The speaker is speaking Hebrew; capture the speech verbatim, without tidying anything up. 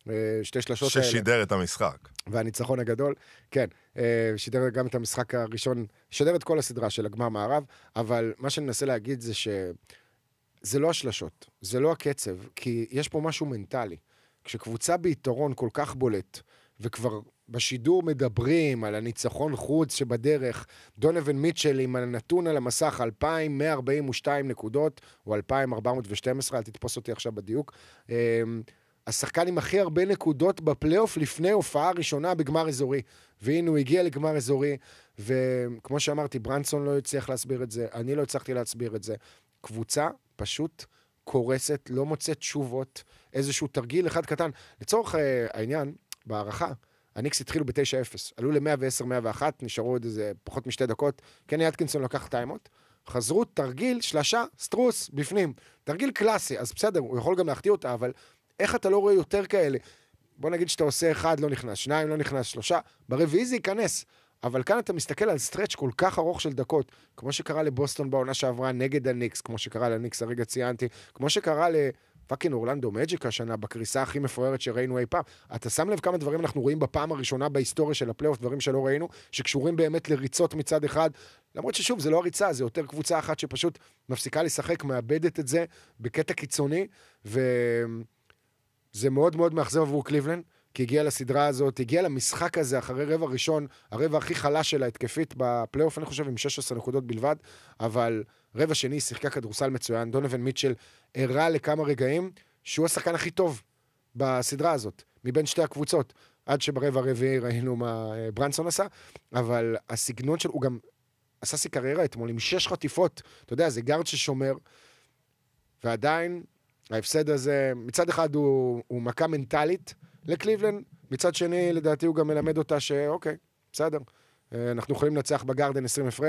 שתי שלשות האלה. ששידר את המשחק. והניצחון הגדול, כן, שידר גם את המשחק הראשון, שידר את כל הסדרה של הגמר מערב, אבל מה שאני מנסה להגיד זה שזה לא השלשות, זה לא הקצב, כי יש פה משהו מנטלי. כשקבוצה ביתרון כל כך בולט, וכבר בשידור מדברים על הניצחון חוץ שבדרך, דונוון מיטשל עם הנתון על המסך אלפיים מאה ארבעים ושתיים נקודות, או אלפיים ארבע מאות ושתים עשרה, אל תתפוס אותי עכשיו בדיוק, השחקן עם הכי הרבה נקודות בפלייאוף לפני הופעה ראשונה בגמר אזורי, והנה הוא הגיע לגמר אזורי, וכמו שאמרתי, ברנסון לא הצליח להסביר את זה, אני לא הצלחתי להסביר את זה, קבוצה פשוט קורסת, לא מוצאת תשובות, איזשהו תרגיל אחד קטן, לצורך העניין, בהערכה, הניקס התחילו ב-תשע אפס, עלו ל-מאה ועשר מאה ואחת, נשארו עוד איזה פחות משתי דקות, קני אטקינסון לקח טיימות, חזרו תרגיל, שלשה, סטרוס, בפנים, תרגיל קלאסי, אז בסדר, הוא יכול גם להחטיא אותה, אבל איך אתה לא רואה יותר כאלה? בוא נגיד שאתה עושה אחד, לא נכנס, שניים, לא נכנס, שלושה, ברביעי זה ייכנס, אבל כאן אתה מסתכל על סטרץ' כל כך ארוך של דקות, כמו שקרה לבוסטון בעונה שעברה נגד הניקס, כמו שקרה לניקס הרגע ציינתי, כמו שקרה לפאקינג אורלנדו מג'יק השנה, בקריסה הכי מפוארת שראינו אי פעם. אתה שם לב כמה דברים אנחנו רואים בפעם הראשונה בהיסטוריה של הפלייאוף, דברים שלא ראינו, שקשורים באמת לריצות מצד אחד, למרות ששוב, זה לא הריצה, זה יותר קבוצה אחת שפשוט מפסיקה לשחק, מאבדת את זה בקטע קיצוני, וזה מאוד מאוד מאכזב עבור קליבלנד, כי הגיע לסדרה הזאת, הגיע למשחק הזה אחרי רבע ראשון, הרבע הכי חלש שלה התקפית בפלייאוף, אני חושב עם שש עשרה נקודות בלבד, אבל רבע שני שיחקה כדורסל מצוין, דונוון מיטשל הראה לכמה רגעים שהוא השחקן הכי טוב בסדרה הזאת, מבין שתי הקבוצות, עד שברבע הרביעי ראינו מה ברנסון עשה, אבל הסגנון שלו, הוא גם עשה סי קריירה אתמול עם שש חטיפות, אתה יודע, זה גארד ששומר, ועדיין ההפסד הזה, מצד אחד הוא, הוא מכה מנטלית, לקליבלנד, מצד שני, לדעתי הוא גם מלמד אותה שאוקיי, בסדר, אנחנו יכולים לנצח בגארדן עשרים הפרש,